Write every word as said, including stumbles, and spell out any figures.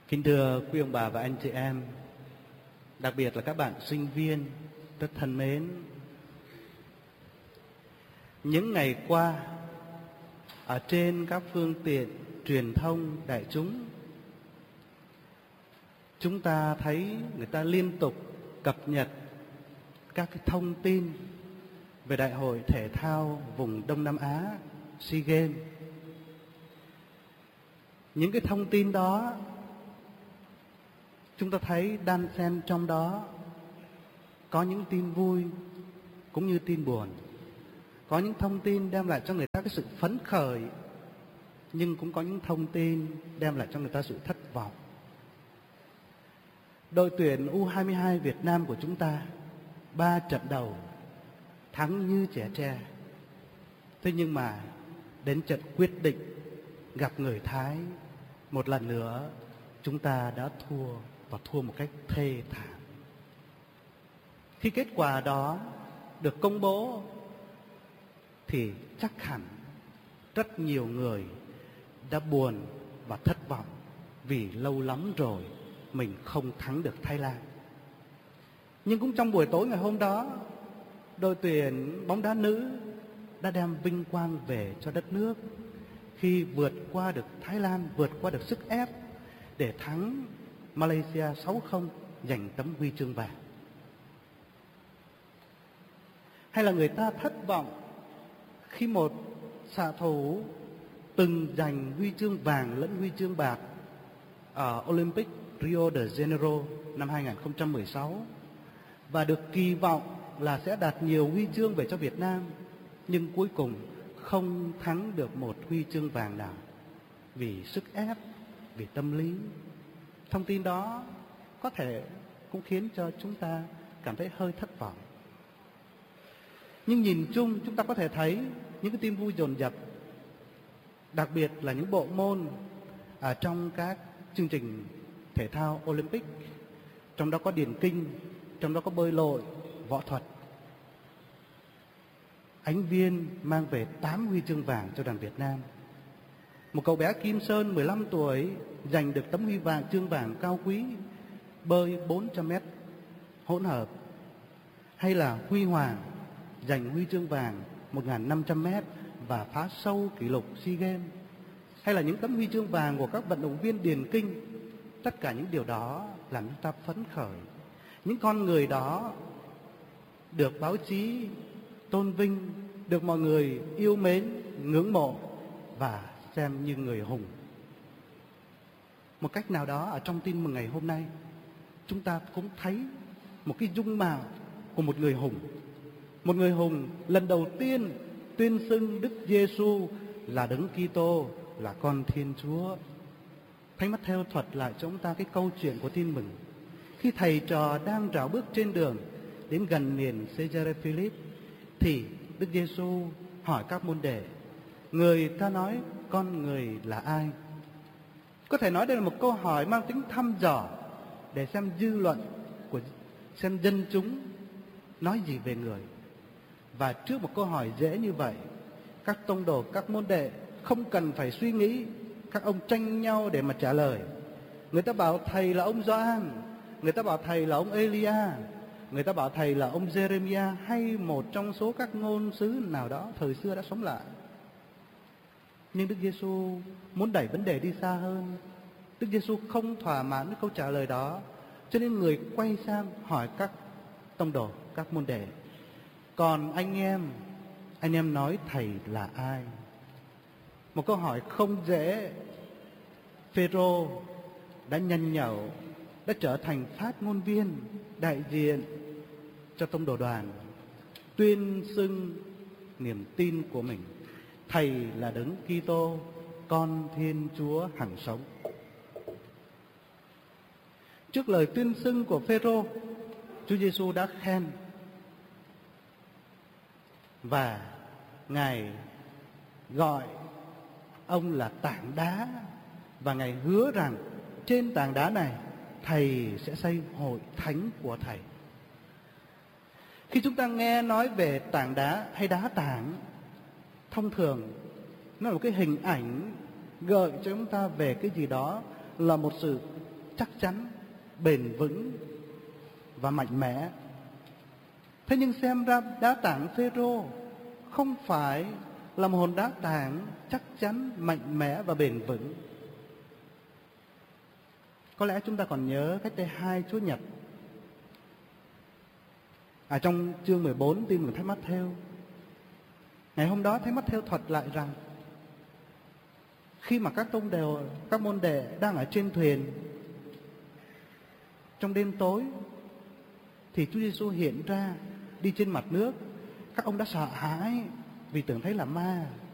Kính thưa quý ông bà và anh chị em, đặc biệt là các bạn sinh viên rất thân mến. Những ngày qua, ở trên các phương tiện truyền thông đại chúng, chúng ta thấy người ta liên tục cập nhật các cái thông tin về Đại hội Thể thao vùng Đông Nam Á SEA Games. Những cái thông tin đó chúng ta thấy đan xen trong đó có những tin vui cũng như tin buồn. Có những thông tin đem lại cho người ta cái sự phấn khởi, nhưng cũng có những thông tin đem lại cho người ta sự thất vọng. Đội tuyển U hai mươi hai Việt Nam của chúng ta ba trận đầu thắng như trẻ tre. Thế nhưng mà đến trận quyết định gặp người Thái, một lần nữa chúng ta đã thua, và thua một cách thê thảm. Khi kết quả đó được công bố thì chắc hẳn rất nhiều người đã buồn và thất vọng, vì lâu lắm rồi mình không thắng được Thái Lan. Nhưng cũng trong buổi tối ngày hôm đó, đội tuyển bóng đá nữ đã đem vinh quang về cho đất nước khi vượt qua được Thái Lan, vượt qua được sức ép để thắng Malaysia sáu không, giành tấm huy chương vàng. Hay là người ta thất vọng khi một xạ thủ từng giành huy chương vàng lẫn huy chương bạc ở Olympic Rio de Janeiro năm hai không một sáu và được kỳ vọng là sẽ đạt nhiều huy chương về cho Việt Nam, nhưng cuối cùng không thắng được một huy chương vàng nào vì sức ép, vì tâm lý. Thông tin đó có thể cũng khiến cho chúng ta cảm thấy hơi thất vọng. Nhưng nhìn chung chúng ta có thể thấy những cái tin vui dồn dập, đặc biệt là những bộ môn ở trong các chương trình thể thao Olympic. Trong đó có điền kinh, trong đó có bơi lội, võ thuật. Ánh Viên mang về tám huy chương vàng cho đoàn Việt Nam. Một cậu bé Kim Sơn mười lăm tuổi giành được tấm huy vàng chương vàng cao quý bơi bốn trăm mét hỗn hợp. Hay là Huy Hoàng giành huy chương vàng một nghìn năm trăm mét và phá sâu kỷ lục SEA Games. Hay là những tấm huy chương vàng của các vận động viên điền kinh. Tất cả những điều đó làm chúng ta phấn khởi. Những con người đó được báo chí tôn vinh, được mọi người yêu mến, ngưỡng mộ và xem như người hùng. Một cách nào đó ở trong tin mừng ngày hôm nay, chúng ta cũng thấy một cái dung mạo của một người hùng. Một người hùng lần đầu tiên tuyên xưng Đức Giêsu là Đấng Kitô, là con Thiên Chúa. Thánh Matthew thuật lại cho chúng ta cái câu chuyện của tin mừng. Khi thầy trò đang rảo bước trên đường đến gần miền Caesarea Philip, thì Đức Giêsu hỏi các môn đệ: người ta nói con người là ai? Có thể nói đây là một câu hỏi mang tính thăm dò để xem dư luận của xem dân chúng nói gì về người. Và trước một câu hỏi dễ như vậy, các tông đồ, các môn đệ không cần phải suy nghĩ, các ông tranh nhau để mà trả lời. Người ta bảo thầy là ông Gioan, người ta bảo thầy là ông Elia, người ta bảo thầy là ông Jeremiah, hay một trong số các ngôn sứ nào đó thời xưa đã sống lại. Nhưng Đức Giêsu muốn đẩy vấn đề đi xa hơn. Đức Giêsu không thỏa mãn với câu trả lời đó, cho nên người quay sang hỏi các tông đồ, các môn đệ: còn anh em, anh em nói thầy là ai? Một câu hỏi không dễ. Phêrô đã nhanh nhẩu, đã trở thành phát ngôn viên đại diện cho tông đồ đoàn, tuyên xưng niềm tin của mình: thầy là Đấng Kitô, con Thiên Chúa hằng sống. Trước lời tuyên xưng của Phêrô, Chúa Giêsu đã khen, và Ngài gọi ông là tảng đá, và Ngài hứa rằng trên tảng đá này thầy sẽ xây hội thánh của thầy. Khi chúng ta nghe nói về tảng đá hay đá tảng, thông thường nó là một cái hình ảnh gợi cho chúng ta về cái gì đó là một sự chắc chắn, bền vững và mạnh mẽ. Thế nhưng xem ra đá tảng Phêrô không phải là một hòn đá tảng chắc chắn, mạnh mẽ và bền vững. Có lẽ chúng ta còn nhớ cách đây hai Chúa Nhật, à, trong chương mười bốn tin mừng Thánh Mát-thêu. Ngày hôm đó Thánh Mát-thêu thuật lại rằng khi mà các tông đều các môn đệ đang ở trên thuyền trong đêm tối, thì Chúa Giêsu hiện ra đi trên mặt nước. Các ông đã sợ hãi vì tưởng thấy là ma.